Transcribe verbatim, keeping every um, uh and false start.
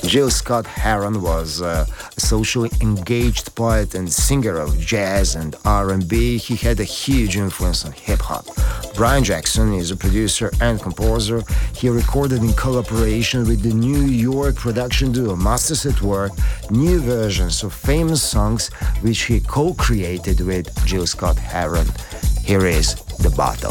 Jill Scott Heron was uh, a socially engaged poet and singer of jazz and R and B. He had a huge influence on hip-hop. Brian Jackson is a producer and composer. He recorded in collaboration with the New York production duo Masters at Work new versions of famous songs which he co-created with Jill Scott Heron. Here is The Bottle.